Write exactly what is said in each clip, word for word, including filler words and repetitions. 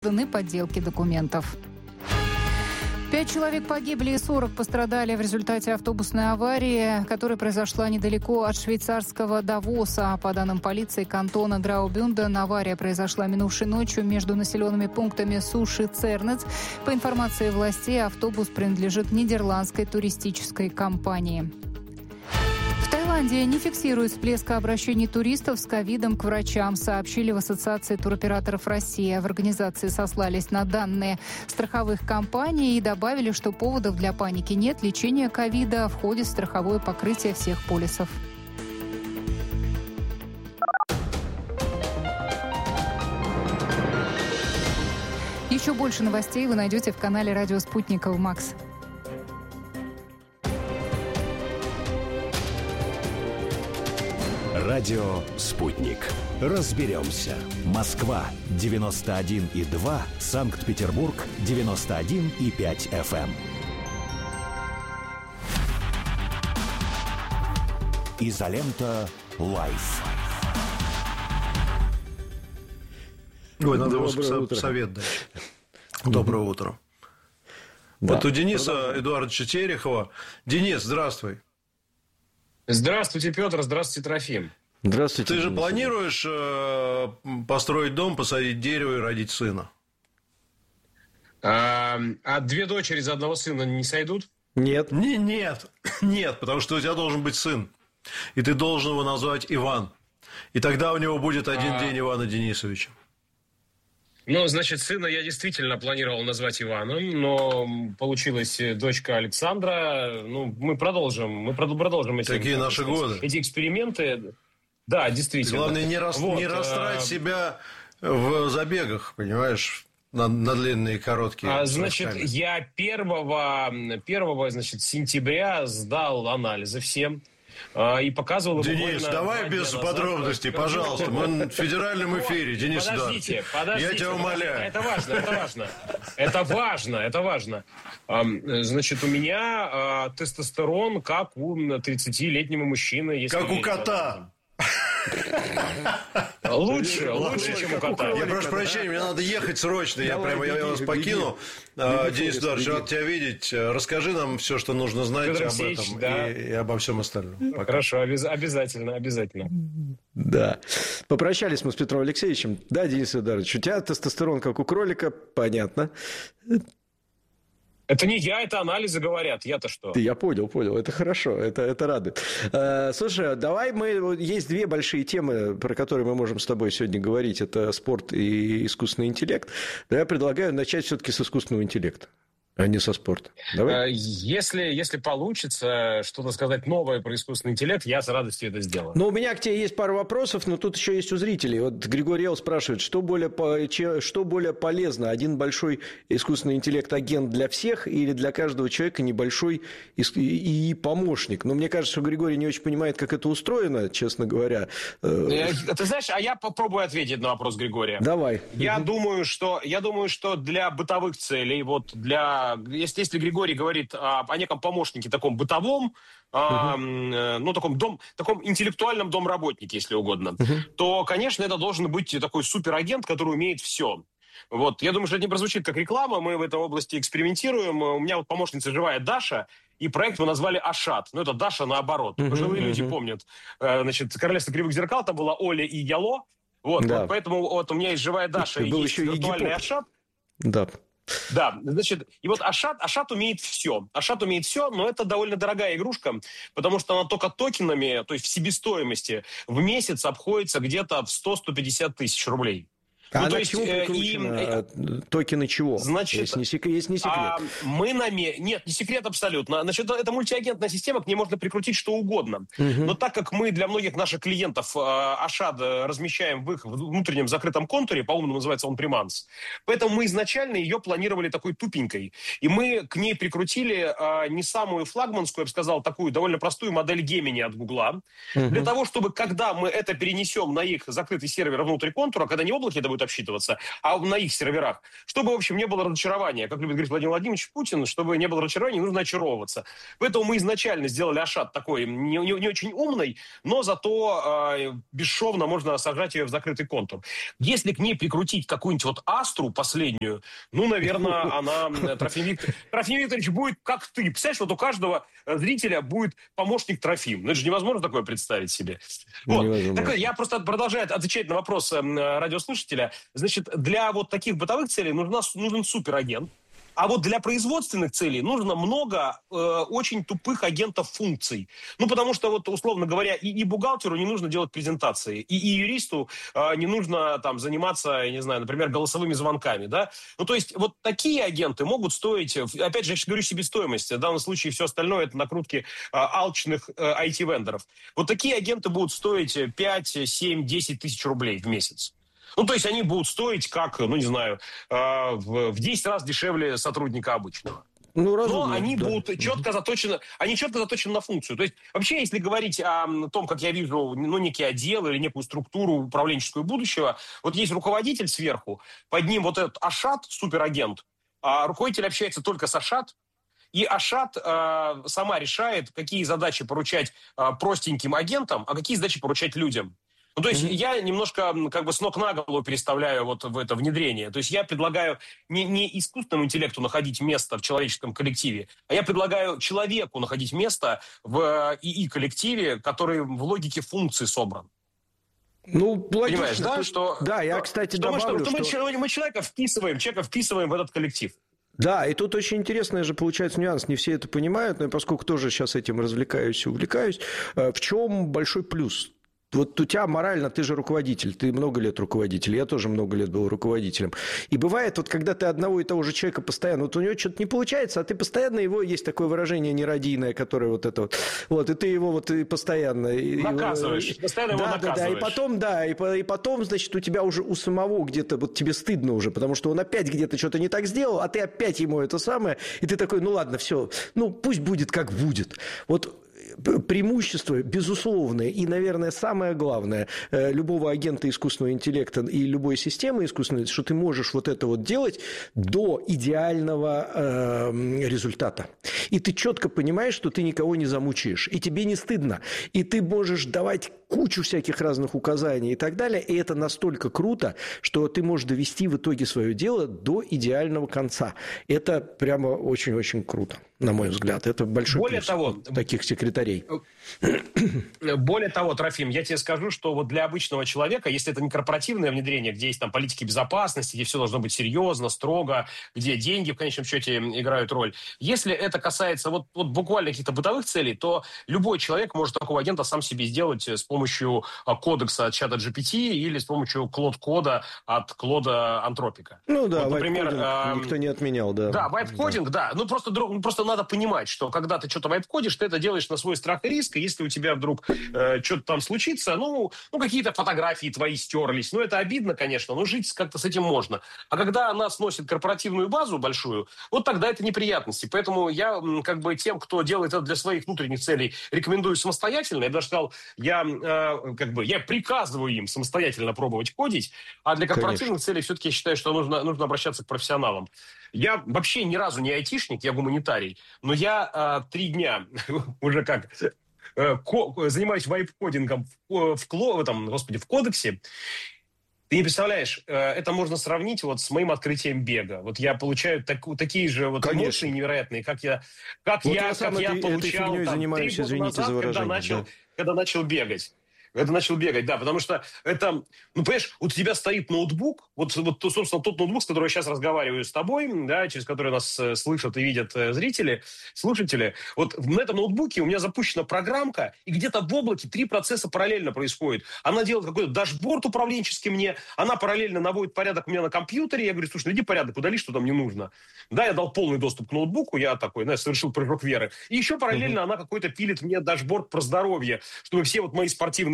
подделки документов. Пять человек погибли и сорок пострадали в результате автобусной аварии, которая произошла недалеко от швейцарского Давоса. По данным полиции кантона Граубюнден, авария произошла минувшей ночью между населенными пунктами Суш и Цернец. По информации властей, автобус принадлежит нидерландской туристической компании. В Таиланде не фиксируют всплеска обращений туристов с ковидом к врачам, сообщили в Ассоциации туроператоров России. В организации сослались на данные страховых компаний и добавили, что поводов для паники нет. Лечение ковида входит в страховое покрытие всех полисов. Еще больше новостей вы найдете в канале «Радио Спутников Макс». Радио «Спутник». Разберемся. Москва девяносто один и два, Санкт-Петербург девяносто один и пять эф эм. Изолента Лайф. Ой, надо его совет дать. Доброе утро. Да. Вот у Дениса Эдуардовича Терехова. Денис, здравствуй. Здравствуйте, Петр. Здравствуйте, Трофим. Здравствуйте. Ты же Денис. планируешь э, построить дом, посадить дерево и родить сына? А, а две дочери из одного сына не сойдут? Нет. Не, нет, нет, потому что у тебя должен быть сын. И ты должен его назвать Иван. И тогда у него будет один а... день Ивана Денисовича. Ну, значит, сына я действительно планировал назвать Иваном, но получилась дочка Александра. Ну, мы продолжим, мы продолжим эти, Какие наши сказать, годы? эти эксперименты. Да, действительно. Главное, не, рас... вот, не растрать а... себя в забегах, понимаешь, на, на длинные, короткие. А, значит, я первого, первого значит, сентября сдал анализы всем. И показывал... Денис, давай без подробностей, пожалуйста. Мы в федеральном эфире, Денис Эдуардович. Подождите, подождите. Я тебя умоляю. Это важно, это важно. Это важно, это важно. Значит, у меня тестостерон, как у тридцатилетнего мужчины. Как у кота. Лучше, лучше, чем у кота. Я прошу прощения, мне надо ехать срочно. Я прямо я вас покину. Денис Эдуардович, рад тебя видеть. Расскажи нам все, что нужно знать об этом и обо всем остальном. Хорошо, обязательно, обязательно. Да. Попрощались мы с Петром Алексеевичем. Да, Денис Эдуардович, у тебя тестостерон, как у кролика, понятно. Это не я, это анализы говорят. Я-то что? Я понял, понял. Это хорошо, это, это радует. Слушай, давай мы... Есть две большие темы, про которые мы можем с тобой сегодня говорить. Это спорт и искусственный интеллект. Но я предлагаю начать все-таки с искусственного интеллекта, а не со спорта. Давай. Если, если получится что-то сказать новое про искусственный интеллект, я с радостью это сделаю. Ну, у меня к тебе есть пару вопросов, но тут еще есть у зрителей. Вот Григорий Эл спрашивает, что более, что более полезно? Один большой искусственный интеллект-агент для всех или для каждого человека небольшой и помощник? Но мне кажется, что Григорий не очень понимает, как это устроено, честно говоря. Ты знаешь, а я попробую ответить на вопрос Григория. Давай. Я думаю, что, я думаю, что для бытовых целей, вот для... Если, если Григорий говорит о, о неком помощнике таком бытовом, Uh-huh. э, ну, таком, дом, таком интеллектуальном домработнике, если угодно, uh-huh. то, конечно, это должен быть такой суперагент, который умеет все. Вот. Я думаю, что это не прозвучит как реклама, мы в этой области экспериментируем. У меня вот помощница живая Даша, и проект мы назвали Ашат. Ну, это Даша наоборот. Uh-huh. Пожилые uh-huh. люди помнят. Э, значит, «Королевство кривых зеркал», там была Оля и Яло. Вот, да. вот поэтому вот у меня есть живая Даша, и есть виртуальный Ашат. Да. Да, значит, и вот Ашат, Ашат умеет все. Ашат умеет все, но это довольно дорогая игрушка, потому что она только токенами, то есть в себестоимости, в месяц обходится где-то в сто - сто пятьдесят тысяч рублей. А ну, на чему прикручено? И... Токены чего? Значит, если не секрет. Если не секрет. А, мы наме... Нет, не секрет абсолютно. Значит, это мультиагентная система, к ней можно прикрутить что угодно. Угу. Но так как мы для многих наших клиентов Ашад размещаем в их внутреннем закрытом контуре, по-умному называется он Приманс, поэтому мы изначально ее планировали такой тупенькой. И мы к ней прикрутили а, не самую флагманскую, я бы сказал, такую довольно простую модель Gemini от Гугла, угу. для того, чтобы, когда мы это перенесем на их закрытый сервер внутрь контура, когда не облако это будет будет обсчитываться, а на их серверах. Чтобы, в общем, не было разочарования. Как любит говорить Владимир Владимирович Путин, чтобы не было разочарования, нужно очаровываться. Поэтому мы изначально сделали Ашот такой не, не, не очень умный, но зато э, бесшовно можно сажать ее в закрытый контур. Если к ней прикрутить какую-нибудь вот Астру последнюю, ну, наверное, она, Трофим Викторович, Трофим Викторович будет как ты. Представляешь, вот у каждого зрителя будет помощник Трофим. Ну, это же невозможно такое представить себе. Вот. Так, я просто продолжаю отвечать на вопрос радиослушателя. Значит, для вот таких бытовых целей нужна, нужен суперагент. А вот для производственных целей нужно много э, очень тупых агентов функций. Ну, потому что, вот, условно говоря, и, и бухгалтеру не нужно делать презентации, и, и юристу э, не нужно там заниматься, я не знаю, например, голосовыми звонками, да. Ну, то есть, вот такие агенты могут стоить, опять же, я говорю себестоимость, в данном случае все остальное это накрутки э, алчных э, ай ти-вендоров. Вот такие агенты будут стоить пять, семь, десять тысяч рублей в месяц. Ну, то есть они будут стоить как, ну, не знаю, в десять раз дешевле сотрудника обычного. Ну, разумно, но они да. будут четко заточены, они четко заточены на функцию. То есть вообще, если говорить о том, как я вижу, ну, некий отдел или некую структуру управленческую будущего, вот есть руководитель сверху, под ним вот этот Ашот, суперагент, а руководитель общается только с Ашот, и Ашот э, сама решает, какие задачи поручать э, простеньким агентам, а какие задачи поручать людям. Ну, то есть mm-hmm. я немножко как бы с ног на голову переставляю вот в это внедрение. То есть я предлагаю не, не искусственному интеллекту находить место в человеческом коллективе, а я предлагаю человеку находить место в ИИ-коллективе, который в логике функций собран. Ну, логично. Понимаешь, да? Что, да, я, кстати, что добавлю, мы, что, что... Мы, мы человека вписываем, человека вписываем в этот коллектив. Да, и тут очень интересный же получается нюанс, не все это понимают, но поскольку тоже сейчас этим развлекаюсь и увлекаюсь, в чем большой плюс? Вот у тебя морально, ты же руководитель, ты много лет руководитель, я тоже много лет был руководителем. И бывает, вот когда ты одного и того же человека постоянно, вот у него что-то не получается, а ты постоянно его, есть такое выражение нерадийное, которое вот это вот, вот и ты его вот и постоянно... Наказываешь, его, постоянно да, его наказываешь. Да, да, и потом, да, и, и потом, значит, у тебя уже у самого где-то, вот тебе стыдно уже, потому что он опять где-то что-то не так сделал, а ты опять ему это самое, и ты такой, ну ладно, все, ну пусть будет как будет. Вот преимущество безусловное и, наверное, самое главное любого агента искусственного интеллекта и любой системы искусственной, что ты можешь вот это вот делать до идеального э, результата. И ты четко понимаешь, что ты никого не замучаешь, и тебе не стыдно, и ты можешь давать кучу всяких разных указаний и так далее, и это настолько круто, что ты можешь довести в итоге свое дело до идеального конца. Это прямо очень-очень круто, на мой взгляд. Это большой Более плюс того, таких секретарей. Более того, Трофим, я тебе скажу, что вот для обычного человека, если это не корпоративное внедрение, где есть там политики безопасности, где все должно быть серьезно, строго, где деньги в конечном счете играют роль, если это касается вот, вот буквально каких-то бытовых целей, то любой человек может такого агента сам себе сделать с помощью кодекса от чата джи пи ти или с помощью Клод-кода от Клода Антропика. Ну да, вот, например, э, никто не отменял, да. Да, вайп-кодинг, да. да. Ну просто, просто надо понимать, что когда ты что-то вайп-кодишь, ты это делаешь на свой страх и риск, и если у тебя вдруг э, что-то там случится, ну, ну какие-то фотографии твои стерлись, ну это обидно, конечно, но жить как-то с этим можно. А когда она сносит корпоративную базу большую, вот тогда это неприятности. Поэтому я как бы тем, кто делает это для своих внутренних целей, рекомендую самостоятельно. Я бы даже сказал, я... как бы я приказываю им самостоятельно пробовать кодить, а для корпоративных Конечно. целей все-таки я считаю, что нужно, нужно обращаться к профессионалам. Я вообще ни разу не айтишник, я гуманитарий, но я а, три дня уже как а, ко, занимаюсь вайп-кодингом в, в, в, там, господи, в кодексе. Ты не представляешь, это можно сравнить вот с моим открытием бега. Вот я получаю так, такие же вот эмоции невероятные, как я, как вот я, я, как я этой, получал этой там, три года извините назад, за когда начал, да. когда начал бегать. Когда начал бегать, да, потому что это, ну, понимаешь, вот у тебя стоит ноутбук, вот, вот, собственно, тот ноутбук, с которым я сейчас разговариваю с тобой, да, через который нас э, слышат и видят э, зрители, слушатели, вот на этом ноутбуке у меня запущена программка, и где-то в облаке три процесса параллельно происходит. Она делает какой-то дашборд управленческий мне, она параллельно наводит порядок у меня на компьютере, я говорю, слушай, найди порядок, удали, что там не нужно. Да, я дал полный доступ к ноутбуку, я такой, знаешь, совершил прыжок веры. И еще параллельно uh-huh. она какой-то пилит мне дашборд про здоровье, чтобы все вот мои спортивные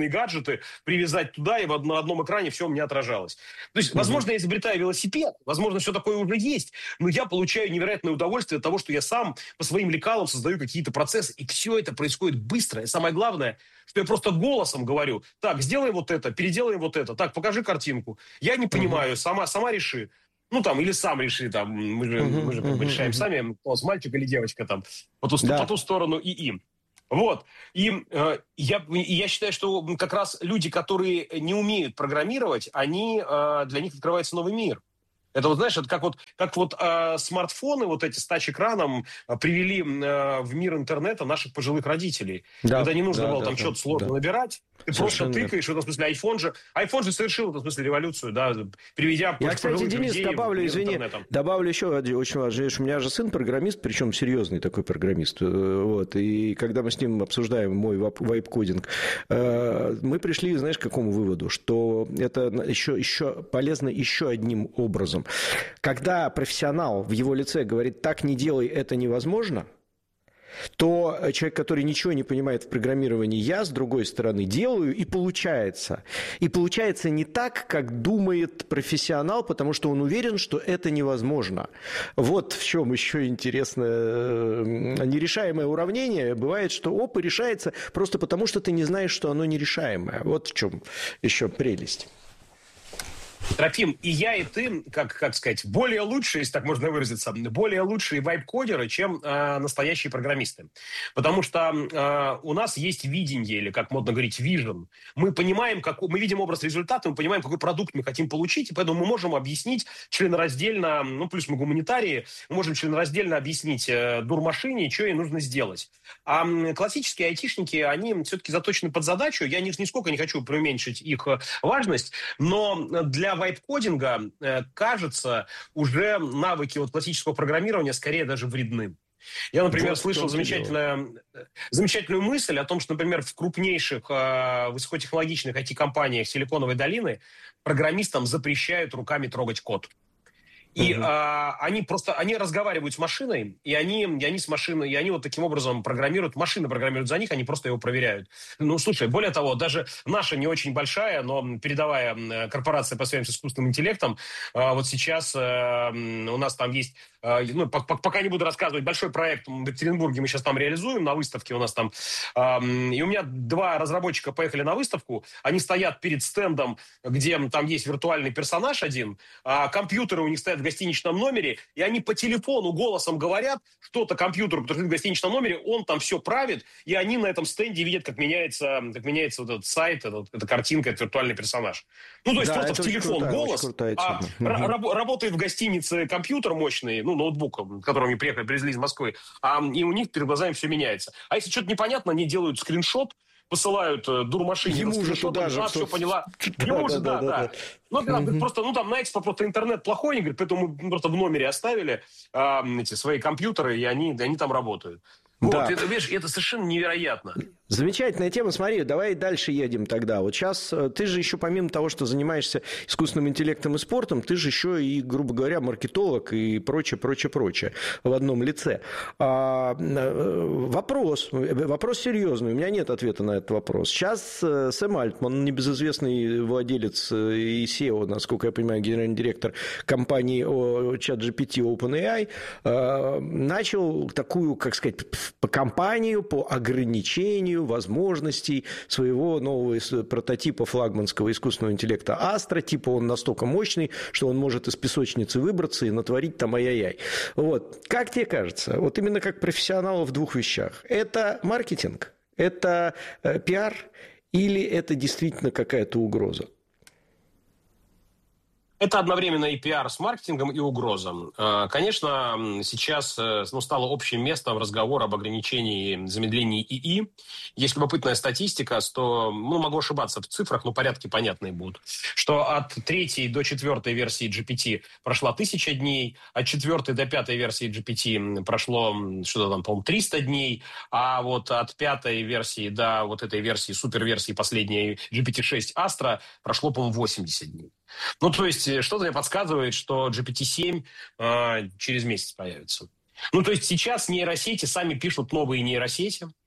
нужные гаджеты привязать туда, и на одном экране все у меня отражалось. То есть, возможно, я изобретаю велосипед, возможно, все такое уже есть, но я получаю невероятное удовольствие от того, что я сам по своим лекалам создаю какие-то процессы, и все это происходит быстро. И самое главное, что я просто голосом говорю: так, сделай вот это, переделай вот это, так, покажи картинку. Я не понимаю, сама, сама реши. Ну, там, или сам реши, там, мы же, uh-huh, мы же как бы uh-huh, решаем uh-huh. сами, мальчик или девочка, там, по ту, да. по ту сторону и им. Вот. И э, я, я считаю, что как раз люди, которые не умеют программировать, они, э, для них открывается новый мир. Это вот, знаешь, это как вот, как вот э, смартфоны, вот эти с тач-экраном, э, привели э, в мир интернета наших пожилых родителей. Да, когда не нужно да, было да, там да, что-то сложно да. набирать, ты совершенно просто тыкаешь, в этом смысле iPhone же, iPhone же совершил в этом смысле революцию, да, приведя Я, кстати, Денис, людей добавлю, извини, интернетом. добавлю еще очень важно. У меня же сын программист, причем серьезный такой программист. Вот, и когда мы с ним обсуждаем мой вайп-кодинг, мы пришли, знаешь, к какому выводу? Что это еще, еще полезно еще одним образом. Когда профессионал в его лице говорит: так не делай, это невозможно, то человек, который ничего не понимает в программировании, я, с другой стороны, делаю, и получается. И получается не так, как думает профессионал, потому что он уверен, что это невозможно. Вот в чем еще интересное нерешаемое уравнение. Бывает, что оп, и решается просто потому, что ты не знаешь, что оно нерешаемое. Вот в чем еще прелесть. Трофим, и я, и ты, как, как сказать, более лучшие, если так можно выразиться, более лучшие вайп-кодеры, чем э, настоящие программисты. Потому что э, у нас есть видение, или, как модно говорить, vision. Мы понимаем, как, мы видим образ результата, мы понимаем, какой продукт мы хотим получить, и поэтому мы можем объяснить членораздельно, ну, плюс мы гуманитарии, мы можем членораздельно объяснить э, дурмашине, что ей нужно сделать. А э, классические айтишники, они все-таки заточены под задачу. Я ни, нисколько не хочу преуменьшить их важность, но для вайп-кодинга, э, кажется, уже навыки вот классического программирования скорее даже вредны. Я, например, вот слышал замечательную, замечательную мысль о том, что, например, в крупнейших э, высокотехнологичных ай ти-компаниях Силиконовой долины программистам запрещают руками трогать код. И uh-huh. а, они просто, они разговаривают с машиной, и они, и они с машиной, и они вот таким образом программируют, машины программируют за них, они просто его проверяют. Ну, слушай, более того, даже наша не очень большая, но передовая корпорация по связям с искусственным интеллектом, а, вот сейчас а, у нас там есть, а, ну, пока не буду рассказывать, большой проект в Екатеринбурге мы сейчас там реализуем, на выставке у нас там, а, и у меня два разработчика поехали на выставку, они стоят перед стендом, где там есть виртуальный персонаж один, а компьютеры у них стоят в гостиничном номере, и они по телефону голосом говорят что-то компьютеру, который в гостиничном номере, он там все правит, и они на этом стенде видят, как меняется, как меняется вот этот сайт, эта, эта картинка, этот виртуальный персонаж. Ну, то есть да, просто в телефон крутая, голос, а р- работает в гостинице компьютер мощный, ну, ноутбук, к которому они приехали, привезли из Москвы, а, и у них перед глазами все меняется. А если что-то непонятно, они делают скриншот, посылают э, дурмашине. Ему же туда же. Она все поняла. Ему же, да, да. Ну, mm-hmm. просто, ну, там на Экспо просто интернет плохой, они говорят, поэтому мы просто в номере оставили э, эти свои компьютеры, и они, они там работают. Вот, да. это, видишь, это совершенно невероятно. Замечательная тема. Смотри, давай дальше едем тогда. Вот сейчас ты же еще, помимо того, что занимаешься искусственным интеллектом и спортом, ты же еще и, грубо говоря, маркетолог и прочее, прочее, прочее в одном лице. А, вопрос, вопрос серьезный. У меня нет ответа на этот вопрос. Сейчас Сэм Альтман, небезызвестный владелец и си и о, насколько я понимаю, генеральный директор компании ChatGPT OpenAI, начал такую, как сказать, по кампанию по ограничению возможностей своего нового прототипа флагманского искусственного интеллекта Астра. Типа он настолько мощный, что он может из песочницы выбраться и натворить там ай-яй-яй. Вот. Как тебе кажется, вот именно как профессионалу в двух вещах, это маркетинг, это э, пиар или это действительно какая-то угроза? Это одновременно и пиар с маркетингом, и угроза. Конечно, сейчас ну, стало общим местом разговор об ограничении замедлений ИИ. Есть любопытная статистика, что, ну, могу ошибаться в цифрах, но порядки понятные будут, что от третьей до четвертой версии джи пи ти прошла тысяча дней, от четвертой до пятой версии джи пи ти прошло, что-то там, по-моему, триста дней, а вот от пятой версии до вот этой версии, суперверсии последней джи пи ти шесть Astra прошло, по-моему, восемьдесят дней. Ну, то есть, что-то мне подсказывает, что джи пи ти семь э, через месяц появится. Ну, то есть, сейчас нейросети сами пишут новые нейросети.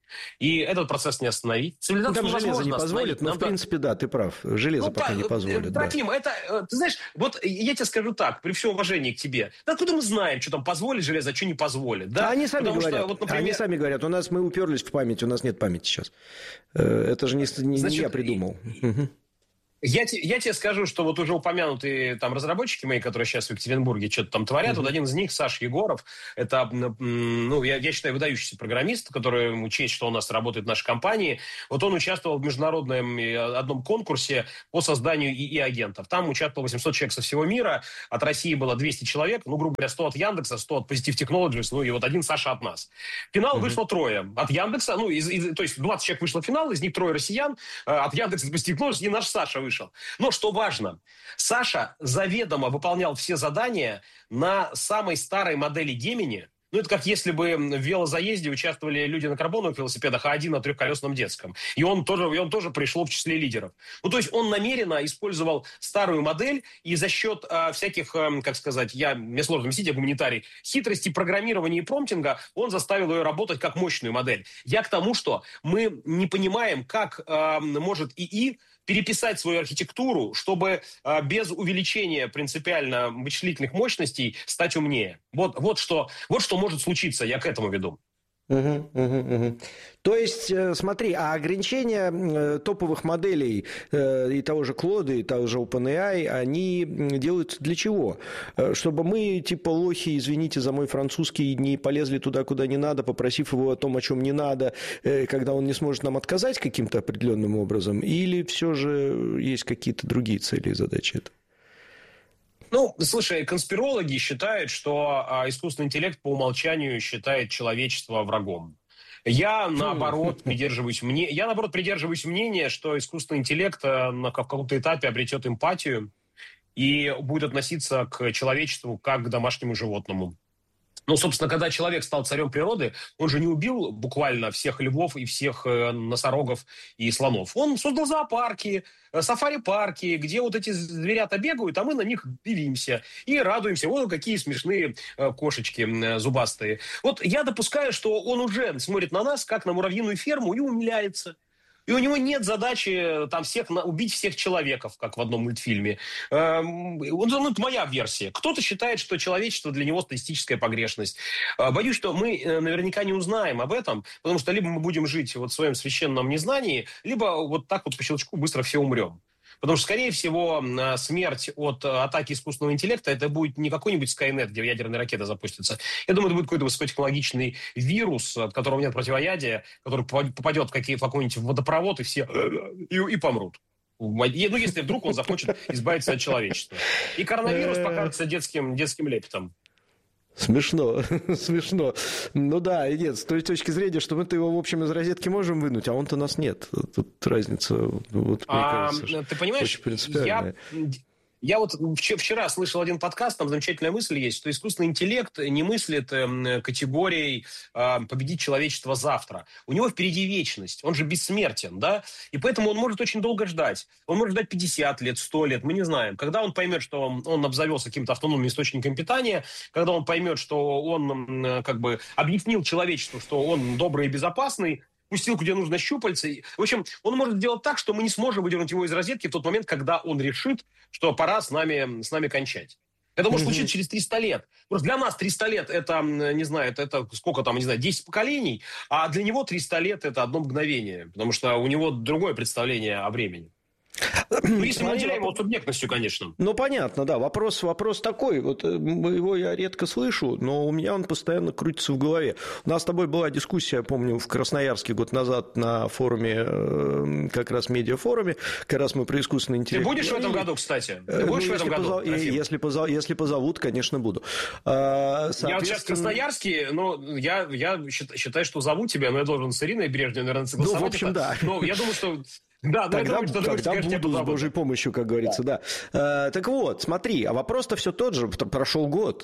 И этот процесс не остановить. Цивилизацию ну, там железо не позволит, но, в принципе, да, ты прав. Железо ну, пока по, не позволит. Трофим, да. это, ты знаешь, вот я тебе скажу так, при всем уважении к тебе. Да откуда мы знаем, что там позволит железо, а что не позволит? Да? А они сами Потому говорят. Что, вот, например... Они сами говорят, у нас мы уперлись в память, у нас нет памяти сейчас. Это же не, не, Значит, не я придумал. И... Я, я тебе скажу, что вот уже упомянутые там разработчики мои, которые сейчас в Екатеринбурге что-то там творят, mm-hmm. вот один из них, Саша Егоров, это, ну, я, я считаю, выдающийся программист, который, учесть, что у нас работает в нашей компании, вот он участвовал в международном одном конкурсе по созданию ИИ-агентов. Там участвовало восемьсот человек со всего мира, от России было двести человек, ну, грубо говоря, сто от Яндекса, сто от Positive Technologies, ну, и вот один Саша от нас. В финал mm-hmm. вышло трое. От Яндекса, ну, из, из, то есть двадцать человек вышло в финал, из них трое россиян, от Яндекса, Positive Technologies, и наш Саша вышел. Но что важно, Саша заведомо выполнял все задания на самой старой модели Gemini. Ну, это как если бы в велозаезде участвовали люди на карбоновых велосипедах, а один на трехколесном детском. И он тоже, и он тоже пришел в числе лидеров. Ну, то есть он намеренно использовал старую модель, и за счет э, всяких, э, как сказать, я, мне сложно объяснить, я гуманитарий, хитрости программирования и промптинга, он заставил ее работать как мощную модель. Я к тому, что мы не понимаем, как э, может ИИ переписать свою архитектуру, чтобы э, без увеличения принципиально вычислительных мощностей стать умнее. Вот, вот, что, вот что может случиться, я к этому веду. Угу, угу, угу. То есть, смотри, а ограничения топовых моделей и того же Клода, и того же OpenAI, они делаются для чего? Чтобы мы, типа лохи, извините за мой французский, не полезли туда, куда не надо, попросив его о том, о чем не надо, когда он не сможет нам отказать каким-то определенным образом? Или все же есть какие-то другие цели и задачи? Ну, слушай, конспирологи считают, что а, искусственный интеллект по умолчанию считает человечество врагом. Я, наоборот, придерживаюсь мнения, я, наоборот, придерживаюсь мнения, что искусственный интеллект на каком-то этапе обретет эмпатию и будет относиться к человечеству как к домашнему животному. Ну, собственно, когда человек стал царем природы, он же не убил буквально всех львов и всех э, носорогов и слонов. Он создал зоопарки, э, сафари-парки, где вот эти зверята бегают, а мы на них дивимся и радуемся. Вот какие смешные э, кошечки э, зубастые. Вот я допускаю, что он уже смотрит на нас, как на муравьиную ферму, и умиляется. И у него нет задачи там всех, убить всех человеков, как в одном мультфильме. Ну, это моя версия. Кто-то считает, что человечество для него статистическая погрешность. Боюсь, что мы наверняка не узнаем об этом, потому что либо мы будем жить вот в своем священном незнании, либо вот так вот по щелчку быстро все умрем. Потому что, скорее всего, смерть от атаки искусственного интеллекта это будет не какой-нибудь Skynet, где ядерные ракеты запустятся. Я думаю, это будет какой-то высокотехнологичный вирус, от которого нет противоядия, который попадет в, какие, в какой-нибудь водопровод, и все и, и помрут. Ну, если вдруг он захочет избавиться от человечества. И коронавирус покажется детским, детским лепетом. Смешно, смешно. Ну да, и нет, с той точки зрения, что мы-то его, в общем, из розетки можем вынуть, а он-то нас нет. Тут разница, вот, мне а, кажется, ты понимаешь, очень принципиальная. Я... Я вот вчера слышал один подкаст, там замечательная мысль есть, что искусственный интеллект не мыслит категорией победить человечество завтра. У него впереди вечность, он же бессмертен, да? И поэтому он может очень долго ждать. Он может ждать пятьдесят лет, сто лет, мы не знаем. Когда он поймет, что он обзавелся каким-то автономным источником питания, когда он поймет, что он как бы объяснил человечеству, что он добрый и безопасный, пустил, где нужно, щупальцы. В общем, он может сделать так, что мы не сможем выдернуть его из розетки в тот момент, когда он решит, что пора с нами, с нами кончать. Это может mm-hmm. случиться через триста лет. Просто для нас триста лет это, не знаю, это, это сколько там, не знаю, десять поколений, а для него триста лет это одно мгновение, потому что у него другое представление о времени. Ну, если мы наделяем его субъектностью, конечно. Ну, понятно, да. Вопрос, вопрос такой. Вот его я редко слышу, но у меня он постоянно крутится в голове. У нас с тобой была дискуссия, я помню, в Красноярске год назад на форуме, как раз медиафоруме, как раз мы про искусственный интеллект. Ты будешь в этом году, кстати? Ты будешь ну, в этом году? Позов... Если, позов... если позовут, конечно, буду. Соответственно... Я вот сейчас в Красноярске, но я, я считаю, что зовут тебя, но я должен с Ириной Брежневой, наверное, согласовать. Ну, в общем, это. да. Но я думаю, что... Да, тогда, думаю, тогда думаешь, буду с Божьей помощью, как говорится, да. да. А, так вот, смотри, а вопрос-то все тот же, прошел год.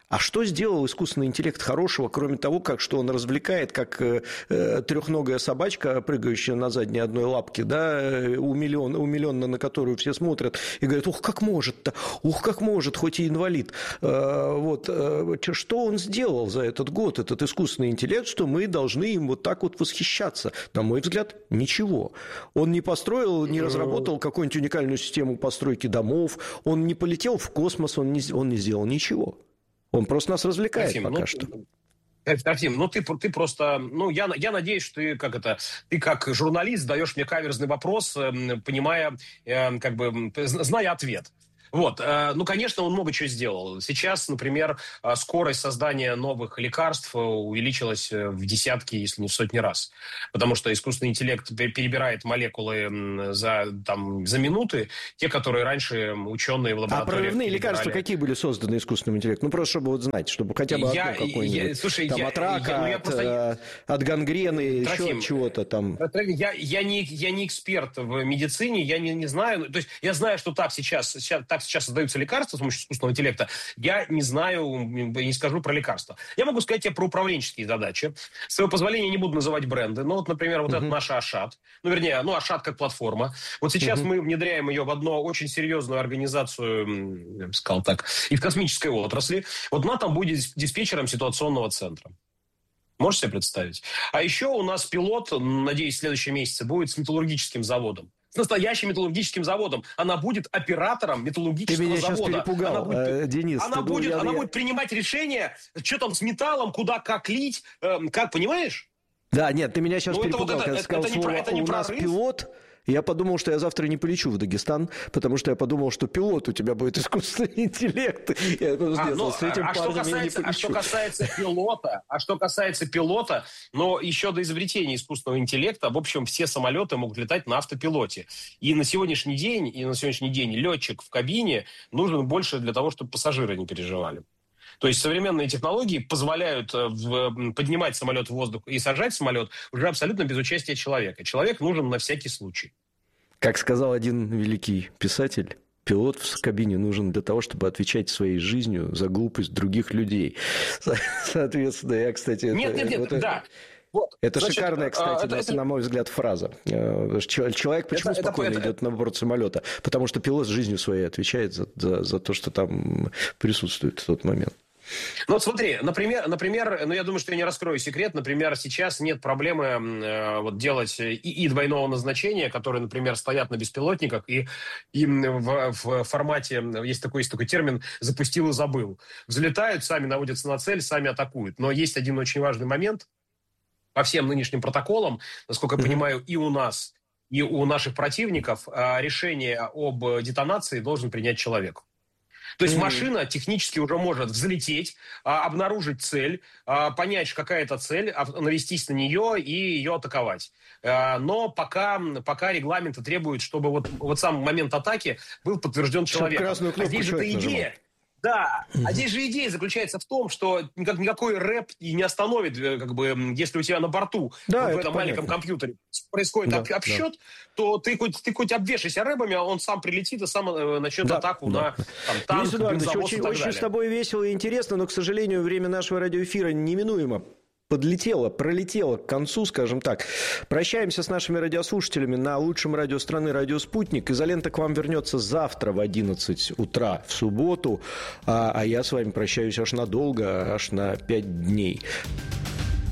А что сделал искусственный интеллект хорошего, кроме того, как что он развлекает, как э, трехногая собачка, прыгающая на задней одной лапке, да, умилен, умиленно на которую все смотрят и говорят: ух, как может-то, ух, как может, хоть и инвалид. Э, вот, э, что он сделал за этот год, этот искусственный интеллект, что мы должны им вот так вот восхищаться? На мой взгляд, ничего. Он не построил, не разработал какую-нибудь уникальную систему постройки домов, он не полетел в космос, он не, он не сделал ничего. Он просто нас развлекает Трофим, пока ну, что. Трофим, ну ты, ты просто... Ну, я, я надеюсь, что ты как, это, ты как журналист задаешь мне каверзный вопрос, понимая, как бы, зная ответ. Вот, ну, конечно, он много чего сделал. Сейчас, например, скорость создания новых лекарств увеличилась в десятки, если не в сотни раз. Потому что искусственный интеллект перебирает молекулы за, там, за минуты, те, которые раньше ученые в лабораториях... А прорывные перебирали. Лекарства какие были созданы искусственным интеллектом? Ну, просто чтобы вот знать, чтобы хотя бы я, одно какое-нибудь. Я, слушай, там, я, от рака, я, ну, я от, просто... от гангрены, Трофим, еще от чего-то там. Я, я, не, я не эксперт в медицине, я не, не знаю... То есть я знаю, что так сейчас... сейчас так сейчас создаются лекарства с помощью искусственного интеллекта, я не знаю, не скажу про лекарства. Я могу сказать тебе про управленческие задачи. С твоего позволения не буду называть бренды. Ну, вот, например, вот uh-huh. это наша Ашат. Ну, вернее, ну, Ашат как платформа. Вот сейчас uh-huh. мы внедряем ее в одну очень серьезную организацию, я бы сказал так, и в космической отрасли. Вот она там будет диспетчером ситуационного центра. Можете себе представить? А еще у нас пилот, надеюсь, в следующем месяце будет с металлургическим заводом. С настоящим металлургическим заводом. Она будет оператором металлургического завода. Ты меня завода. сейчас перепугал, она будет, э, Денис. Она, будет, я, она я... будет принимать решения, что там с металлом, куда, как лить, э, как, понимаешь? Да, нет, ты меня сейчас ну, перепугал, это, вот когда это, сказал это, слово это не «у нас прорыв. пилот». Я подумал, что я завтра не полечу в Дагестан, потому что я подумал, что пилот у тебя будет искусственный интеллект. Я а, ну, с этим а, что касается, а что касается пилота, а что касается пилота, но еще до изобретения искусственного интеллекта, в общем, все самолеты могут летать на автопилоте. И на сегодняшний день, и на сегодняшний день летчик в кабине нужен больше для того, чтобы пассажиры не переживали. То есть современные технологии позволяют в, поднимать самолет в воздух и сажать самолет уже абсолютно без участия человека. Человек нужен на всякий случай. Как сказал один великий писатель, пилот в кабине нужен для того, чтобы отвечать своей жизнью за глупость других людей. Соответственно, я, кстати... Нет, это, нет, нет, вот да. Вот, это значит, шикарная, кстати, это, на, это... на мой взгляд, фраза. Человек почему это, спокойно это, идет это... на борт самолета? Потому что пилот с жизнью своей отвечает за, за, за то, что там присутствует в тот момент. Ну вот смотри, например, например, ну я думаю, что я не раскрою секрет, например, сейчас нет проблемы э, вот делать ИИ двойного назначения, которые, например, стоят на беспилотниках, и, и в, в формате, есть такой, есть такой термин, запустил и забыл. Взлетают, сами наводятся на цель, сами атакуют. Но есть один очень важный момент. По всем нынешним протоколам, насколько я понимаю, и у нас, и у наших противников решение об детонации должен принять человек. То есть mm-hmm. машина технически уже может взлететь, а, обнаружить цель, а, понять, какая это цель, а, навестись на нее и ее атаковать. А, но пока, пока регламенты требуют, чтобы вот, вот сам момент атаки был подтвержден человеком. А здесь же эта идея... Да, mm-hmm. а здесь же идея заключается в том, что никак, никакой рэп и не остановит, как бы, если у тебя на борту да, вот в этом маленьком компьютере происходит да, об, обсчет, да. то ты хоть, ты хоть обвешайся рэпами, а он сам прилетит и сам начнет да, атаку да. на там, танк, бензовоз очень, и так очень далее. С тобой весело и интересно, но, к сожалению, время нашего радиоэфира неминуемо подлетело, пролетело к концу, скажем так. Прощаемся с нашими радиослушателями на лучшем радио страны «Радио Спутник». Изолента к вам вернется завтра в одиннадцать утра в субботу, а, а я с вами прощаюсь аж надолго, аж на пять дней.